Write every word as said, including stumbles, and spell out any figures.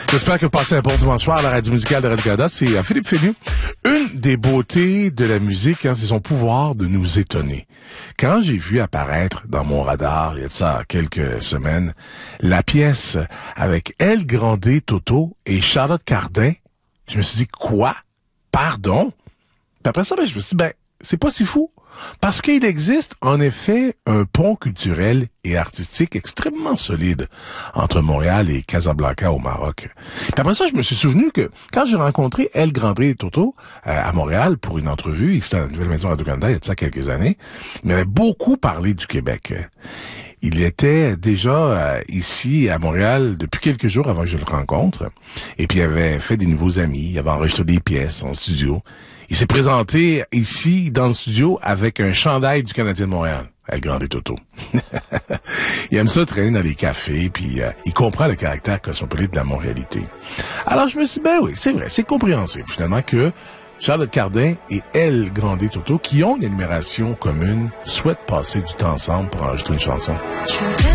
J'espère que vous passez un bon dimanche soir à la radio musicale de Radio-Canada. C'est Philippe Fénu. Une des beautés de la musique, hein, c'est son pouvoir de nous étonner. Quand j'ai vu apparaître dans mon radar, il y a de ça quelques semaines, la pièce avec El Grande Toto et Charlotte Cardin, je me suis dit, quoi? Pardon? Puis après ça, ben, je me suis dit, ben, c'est pas si fou. Parce qu'il existe, en effet, un pont culturel et artistique extrêmement solide entre Montréal et Casablanca au Maroc. Puis après ça, je me suis souvenu que quand j'ai rencontré El Grande et Toto euh, à Montréal pour une entrevue, ici à la Nouvelle Maison Radio-Canada, il y a de ça quelques années, il m'avait beaucoup parlé du Québec. Il était déjà euh, ici à Montréal depuis quelques jours avant que je le rencontre. Et puis il avait fait des nouveaux amis, il avait enregistré des pièces en studio. Il s'est présenté ici dans le studio avec un chandail du Canadien de Montréal, El Grande Toto. Il aime ça traîner dans les cafés, puis euh, il comprend le caractère cosmopolite de la Montréalité. Alors je me suis dit, ben oui, c'est vrai, c'est compréhensible finalement que Charlotte Cardin et El Grande Toto, qui ont une admiration commune, souhaitent passer du temps ensemble pour enregistrer une chanson.